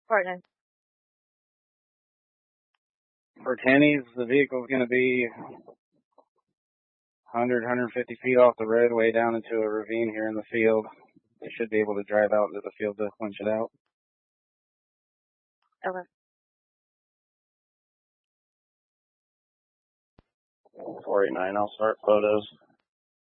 Partner. For Tennies, the vehicle's going to be 100, 150 feet off the roadway down into a ravine here in the field. They should be able to drive out into the field to punch it out. Okay. 489, I'll start photos.